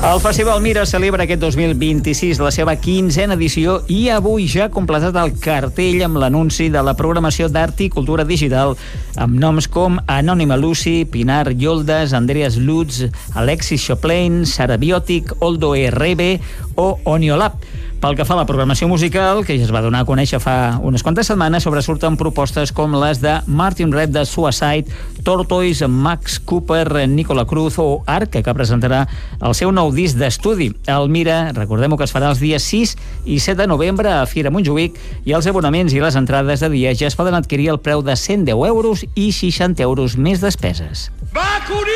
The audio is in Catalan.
El Festival Mira celebra aquest 2026 la seva 15a edició i avui ja ha completat el cartell amb l'anunci de la programació d'art i cultura digital amb noms com Anònima Lucy, Pinar Yoldas, Andreas Lutz, Alexis Choplain, Sara Biotic, Oldo Rebe o Oniolab. Pel que fa a la programació musical, que ja es va donar a conèixer fa unes quantes setmanes, sobresurten propostes com les de Martin Rev de Suicide, Tortoise, Max Cooper, Nicola Cruz o Arca, que presentarà el seu nou disc d'estudi. El Mira, recordem-ho, que es farà els dies 6 i 7 de novembre a Fira Montjuïc, i els abonaments i les entrades de dia ja es poden adquirir al preu de 110 euros i 60 euros més despeses.